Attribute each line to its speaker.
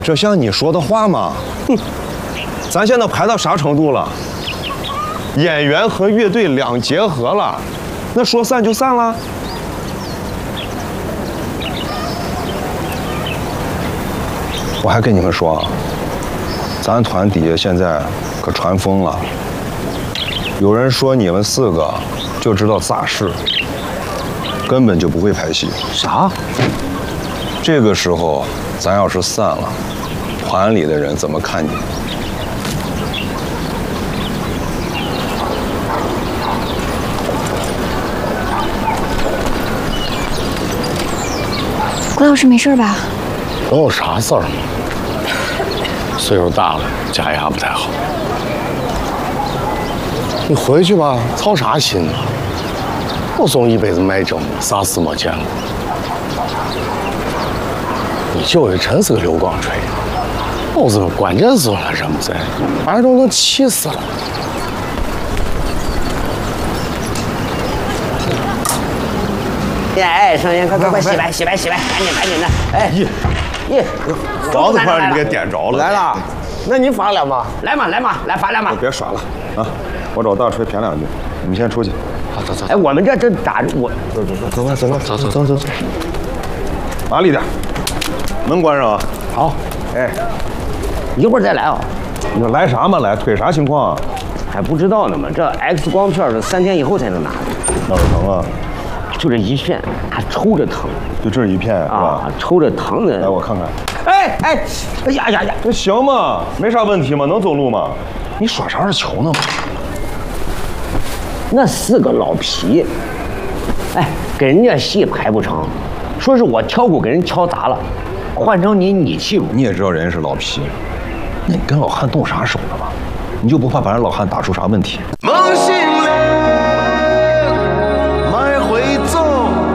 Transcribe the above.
Speaker 1: 这像你说的话吗？哼，咱现在排到啥程度了？演员和乐队两结合了，那说散就散了？我还跟你们说啊，咱团底下现在可传疯了，有人说你们4个就知道咋事，根本就不会拍戏。
Speaker 2: 啥？
Speaker 1: 这个时候咱要是散了，团里的人怎么看你？
Speaker 3: 郭老师没事吧？
Speaker 2: 能有啥事儿吗？岁数大了，家牙不太好。你回去吧，操啥心呢？我总一辈子卖蒸，啥事没见过。你舅爷真是个刘光锤，都是关键时候他人不在，反正都能气死了。
Speaker 4: 哎，生意快洗白，赶紧的！哎，咦，
Speaker 1: 房子快让你给点着了。
Speaker 4: 来了，那你发了吗？来发了吗？
Speaker 1: 别耍了啊！我找大锤谝2句，你们先出去。
Speaker 2: 走。
Speaker 4: 哎，我们这咋我
Speaker 2: 走。
Speaker 1: 麻利点，门关上啊。
Speaker 4: 好。哎，一会儿再来啊。
Speaker 1: 你说来啥嘛来？推啥情况啊？
Speaker 4: 还不知道呢嘛，这 X 光片是3天以后才能拿的。
Speaker 1: 哪儿疼啊？
Speaker 4: 就这一片，还抽着疼。
Speaker 1: 就这一片是吧？
Speaker 4: 啊，抽着疼的。
Speaker 1: 来，我看看。
Speaker 4: 哎呀！
Speaker 1: 这行吗？没啥问题吗？能走路吗？你耍啥是球呢？
Speaker 4: 那4个老皮，哎，跟人家戏拍不成，说是我挑鼓给人敲砸了，换成你气鼓。
Speaker 1: 你也知道人家是老皮，那你跟老汉动啥手了吗？你就不怕把人老汉打出啥问题？
Speaker 5: 梦想